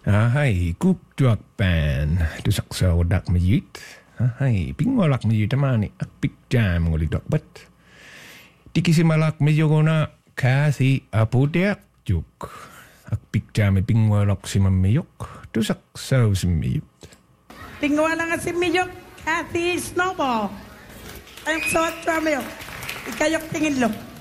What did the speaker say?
Hai, kuk tuak pan. Du saksa odak majit. Hai, pingolak majit amani. Akpik jam ngoli dok bat. Tikisimalak majogona kasi apudeak juk. Akpik jam pingolak si mamiyok. Du saksa si miyut. Pingwala nga si Miyok, kasi snowball. Ayok suot sa Miyok. Ikayok tingin lo.